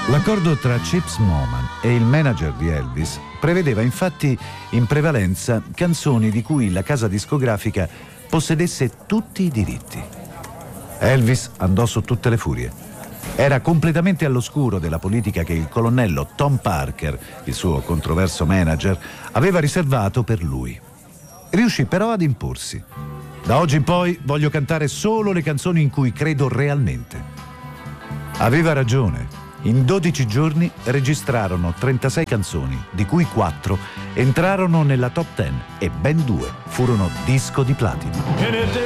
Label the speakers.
Speaker 1: L'accordo tra Chips Moman e il manager di Elvis prevedeva infatti in prevalenza canzoni di cui la casa discografica possedesse tutti i diritti. Elvis andò su tutte le furie. Era completamente all'oscuro della politica che il colonnello Tom Parker, il suo controverso manager, aveva riservato per lui. Riuscì però ad imporsi. Da oggi in poi voglio cantare solo le canzoni in cui credo realmente. Aveva ragione. In 12 giorni registrarono 36 canzoni, di cui 4 entrarono nella top 10 e ben 2 furono disco di platino.